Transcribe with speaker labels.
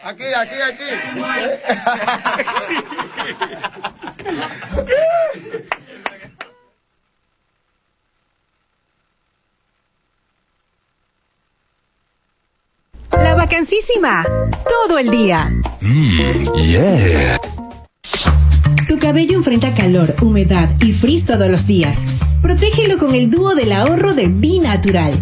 Speaker 1: Aquí.
Speaker 2: La vacancísima, todo el día.
Speaker 3: Yeah.
Speaker 2: Tu cabello enfrenta calor, humedad y frizz todos los días. Protégelo con el dúo del ahorro de Bi Natural.